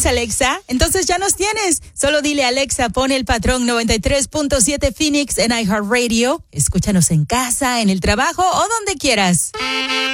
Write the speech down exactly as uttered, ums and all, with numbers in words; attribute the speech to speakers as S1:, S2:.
S1: tienes, Alexa? Entonces ya nos tienes. Solo dile, Alexa, pone el patrón noventa y tres punto siete Phoenix en iHeartRadio. Escúchanos en casa, en el trabajo o donde quieras.